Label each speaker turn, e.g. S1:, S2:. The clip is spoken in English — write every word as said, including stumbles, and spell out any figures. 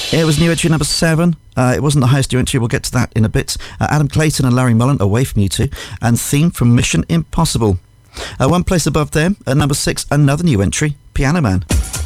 S1: It was new entry number seven. Uh, it wasn't the highest new entry. We'll get to that in a bit. Uh, Adam Clayton and Larry Mullen, Away From You Two, and Theme from Mission Impossible. Uh, one place above them, at number six, another new entry, Piano Man.